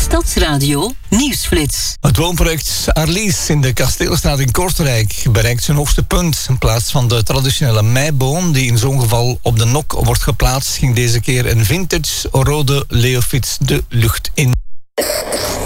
Stadsradio Nieuwsflits. Het woonproject Arlies in de Kasteelstraat in Kortrijk bereikt zijn hoogste punt. In plaats van de traditionele meiboom die in zo'n geval op de nok wordt geplaatst, ging deze keer een vintage rode Leofiets de lucht in.